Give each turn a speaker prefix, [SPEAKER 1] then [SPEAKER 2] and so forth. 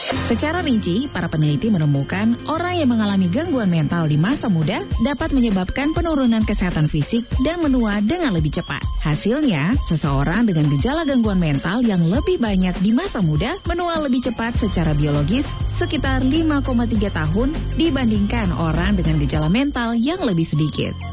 [SPEAKER 1] Secara rinci, para peneliti menemukan orang yang mengalami gangguan mental di masa muda dapat menyebabkan penurunan kesehatan fisik dan menua dengan lebih cepat. Hasilnya, seseorang dengan gejala gangguan mental yang lebih banyak di masa muda menua lebih cepat secara biologis sekitar 5,3 tahun dibandingkan orang dengan gejala mental yang lebih sedikit.